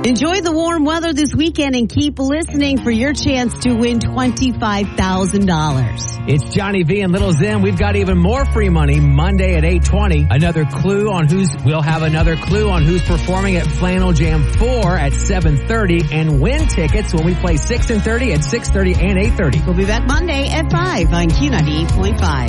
Enjoy the warm weather this weekend and keep listening for your chance to win $25,000. It's Johnny V and Little Zim. We've got even more free money Monday at 8:20. We'll have another clue on who's performing at Flannel Jam 4 at 7:30 and win tickets when we play 6 and 30 at 6:30 and 8:30. We'll be back Monday at 5 on Q98.5.